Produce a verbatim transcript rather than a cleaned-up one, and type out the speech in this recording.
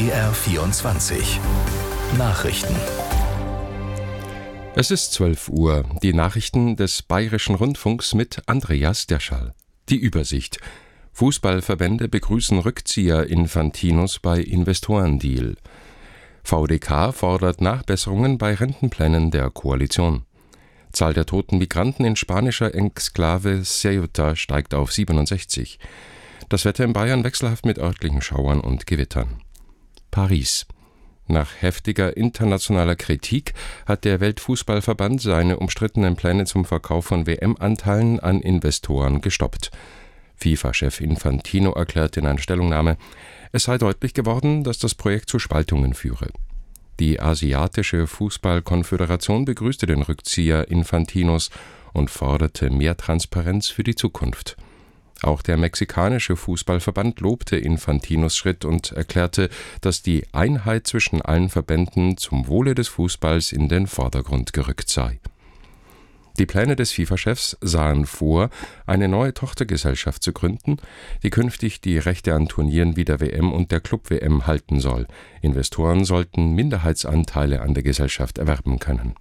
B R vierundzwanzig Nachrichten. Es ist zwölf Uhr. Die Nachrichten des Bayerischen Rundfunks mit Andreas Derschall. Die Übersicht. Fußballverbände begrüßen Rückzieher Infantinos bei Investorendeal. V D K fordert Nachbesserungen bei Rentenplänen der Koalition. Zahl der toten Migranten in spanischer Exklave Ceuta steigt auf siebenundsechzig. Das Wetter in Bayern wechselhaft mit örtlichen Schauern und Gewittern. Paris. Nach heftiger internationaler Kritik hat der Weltfußballverband seine umstrittenen Pläne zum Verkauf von W M-Anteilen an Investoren gestoppt. FIFA-Chef Infantino erklärte in einer Stellungnahme, es sei deutlich geworden, dass das Projekt zu Spaltungen führe. Die Asiatische Fußballkonföderation begrüßte den Rückzieher Infantinos und forderte mehr Transparenz für die Zukunft. Auch der mexikanische Fußballverband lobte Infantinos Schritt und erklärte, dass die Einheit zwischen allen Verbänden zum Wohle des Fußballs in den Vordergrund gerückt sei. Die Pläne des FIFA-Chefs sahen vor, eine neue Tochtergesellschaft zu gründen, die künftig die Rechte an Turnieren wie der W M und der Club-W M halten soll. Investoren sollten Minderheitsanteile an der Gesellschaft erwerben können.